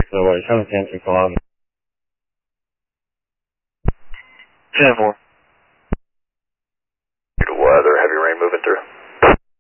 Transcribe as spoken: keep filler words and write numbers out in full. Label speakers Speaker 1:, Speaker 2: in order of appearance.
Speaker 1: away, seven ten six eleven.
Speaker 2: ten four. Weather, heavy rain moving through.